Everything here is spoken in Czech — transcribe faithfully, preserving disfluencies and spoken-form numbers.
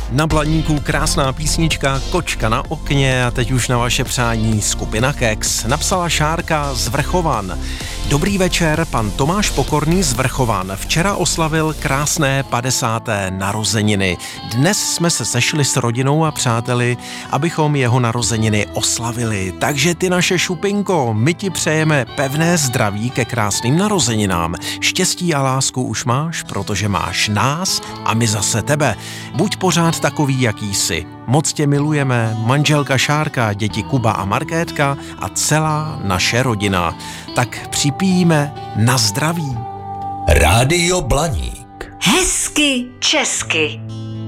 Na Blaníku krásná písnička Kočka na okně a teď už na vaše přání skupina Kex. Napsala Šárka z Vrchovan. Dobrý večer, pan Tomáš Pokorný z Vrchovan včera oslavil krásné padesáté narozeniny. Dnes jsme se sešli s rodinou a přáteli, abychom jeho narozeniny oslavili. Takže ty naše šupinko, my ti přejeme pevné zdraví ke krásným narozeninám. Štěstí a lásku už máš, protože máš nás a my zase tebe. Buď pořád takový, jaký jsi. Moc tě milujeme, manželka Šárka, děti Kuba a Markétka a celá naše rodina. Tak připijíme na zdraví. Rádio Blaník. Hezky česky.